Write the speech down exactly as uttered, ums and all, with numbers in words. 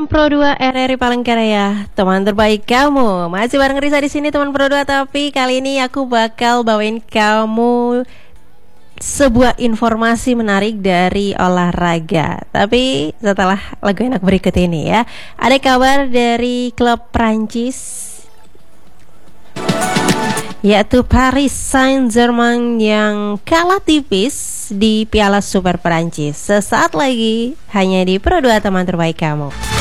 Pro dua R R I Palangkaraya, teman terbaik kamu. Masih bareng Risa di sini teman Pro dua, tapi kali ini aku bakal bawain kamu sebuah informasi menarik dari olahraga. Tapi setelah lagu enak berikut ini ya. Ada kabar dari klub Prancis, yaitu Paris Saint-Germain yang kalah tipis di Piala Super Prancis. Sesaat lagi hanya di Pro dua, teman terbaik kamu.